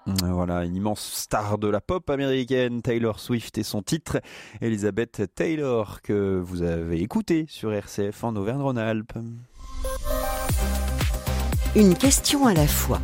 Voilà, une immense star de la pop américaine, Taylor Swift, et son titre, Elizabeth Taylor, que vous avez écouté sur RCF en Auvergne-Rhône-Alpes. Une question à la fois.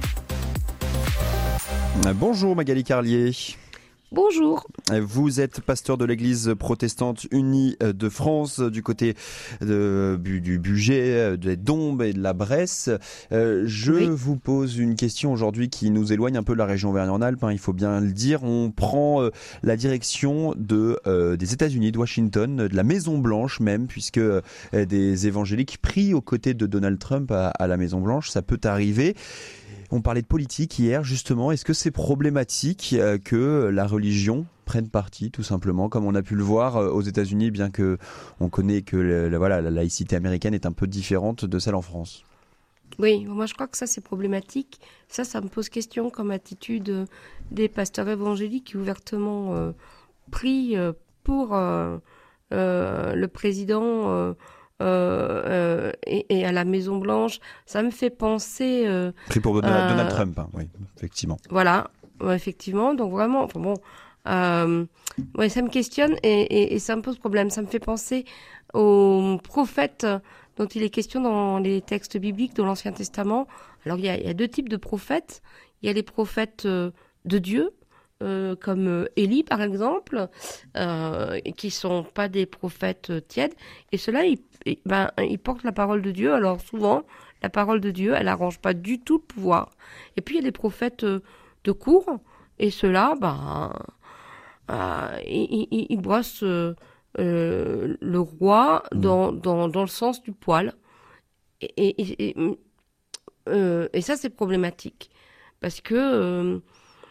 Bonjour Magali Carlier. Bonjour. Vous êtes pasteur de l'Église protestante unie de France, du côté du Bugey, des Dombes et de la Bresse. Je vous pose une question aujourd'hui qui nous éloigne un peu de la région Auvergne-Rhône-Alpes, il faut bien le dire. On prend la direction des États-Unis, de Washington, de la Maison-Blanche même, puisque des évangéliques prient aux côtés de Donald Trump à la Maison-Blanche. Ça peut arriver. On parlait de politique hier, justement. Est-ce que c'est problématique que la religion prenne parti, tout simplement, comme on a pu le voir aux États-Unis, bien que on connaît que la laïcité américaine est un peu différente de celle en France? Oui, moi je crois que ça c'est problématique. Ça me pose question comme attitude des pasteurs évangéliques qui ouvertement prient pour le président et à la Maison Blanche. Ça me fait penser... Pris pour Donald Trump, oui, effectivement. Voilà, effectivement. Donc vraiment, ça me questionne et ça me pose problème. Ça me fait penser aux prophètes dont il est question dans les textes bibliques de l'Ancien Testament. Alors il y a deux types de prophètes. Il y a les prophètes de Dieu, comme Élie par exemple, qui sont pas des prophètes tièdes. Et ceux-là, ils portent la parole de Dieu. Alors souvent, la parole de Dieu, elle arrange pas du tout le pouvoir. Et puis il y a des prophètes de cour. Et ceux-là, ils brossent le roi dans le sens du poil. Et ça, c'est problématique. Parce que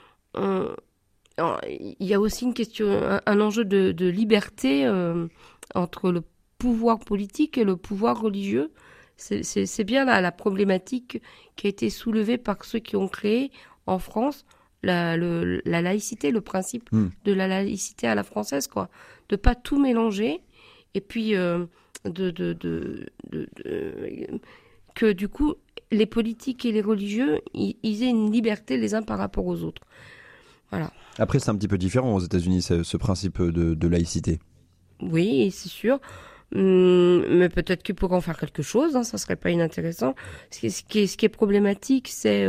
il y a aussi une question, un enjeu de liberté entre le pouvoir politique et le pouvoir religieux. C'est bien la problématique qui a été soulevée par ceux qui ont créé en France la laïcité, le principe de la laïcité à la française, quoi. De pas tout mélanger et puis que du coup les politiques et les religieux ils aient une liberté les uns par rapport aux autres. Voilà. Après, c'est un petit peu différent aux États-Unis, ce principe de laïcité. Oui, c'est sûr. Mais peut-être qu'ils pourraient en faire quelque chose, ça serait pas inintéressant. Ce qui est problématique, c'est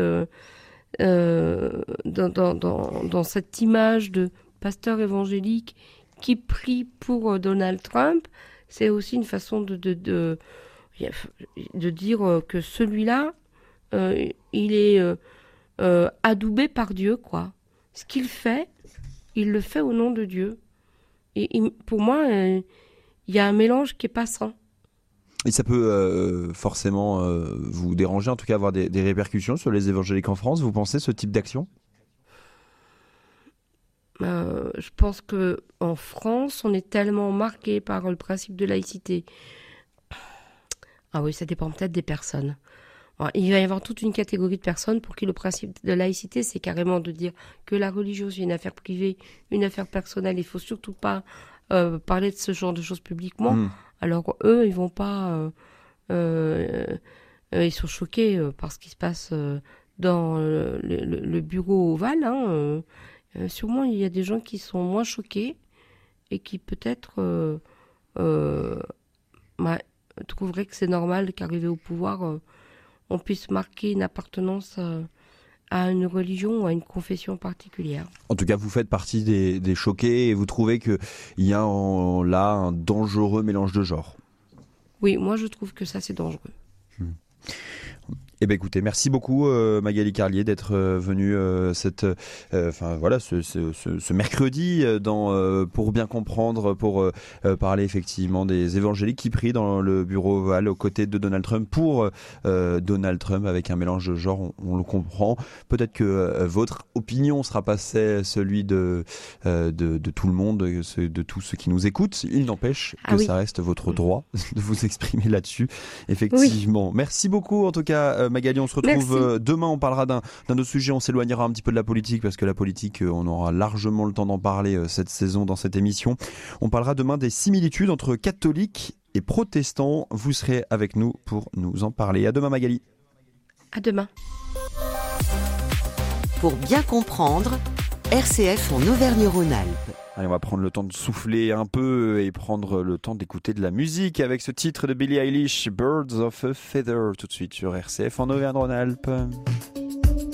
dans cette image de pasteur évangélique qui prie pour Donald Trump, c'est aussi une façon de dire que celui-là, il est adoubé par Dieu, quoi. Ce qu'il fait, il le fait au nom de Dieu. Et pour moi, il y a un mélange qui est pas sain. Et ça peut forcément vous déranger, en tout cas avoir des répercussions sur les évangéliques en France, vous pensez, ce type d'action ? Je pense qu'en France, on est tellement marqué par le principe de laïcité. Ah oui, ça dépend peut-être des personnes. Il va y avoir toute une catégorie de personnes pour qui le principe de laïcité, c'est carrément de dire que la religion, c'est une affaire privée, une affaire personnelle. Il ne faut surtout pas parler de ce genre de choses publiquement. Alors eux, ils vont pas... ils sont choqués par ce qui se passe dans le bureau ovale. Sûrement, il y a des gens qui sont moins choqués et qui peut-être trouveraient que c'est normal qu'arrivé au pouvoir... on puisse marquer une appartenance à une religion ou à une confession particulière. En tout cas, vous faites partie des choqués et vous trouvez qu'il y a là un dangereux mélange de genres. Oui, moi je trouve que ça c'est dangereux. Eh bien écoutez, merci beaucoup Magali Carlier d'être venue ce mercredi pour bien comprendre, pour parler effectivement des évangéliques qui prient dans le bureau ovale aux côtés de Donald Trump pour Donald Trump avec un mélange de genres, on le comprend. Peut-être que votre opinion sera pas celui de tout le monde, de tous ceux qui nous écoutent. Il n'empêche que ça reste votre droit de vous exprimer là-dessus, effectivement. Oui. Merci beaucoup en tout cas Magali, on se retrouve demain, on parlera d'un autre sujet, on s'éloignera un petit peu de la politique parce que la politique, on aura largement le temps d'en parler cette saison dans cette émission. On parlera demain des similitudes entre catholiques et protestants. Vous serez avec nous pour nous en parler. À demain Magali. À demain. Pour bien comprendre, RCF en Auvergne-Rhône-Alpes. Allez, on va prendre le temps de souffler un peu et prendre le temps d'écouter de la musique avec ce titre de Billie Eilish, Birds of a Feather, tout de suite sur RCF en Auvergne-Rhône-Alpes.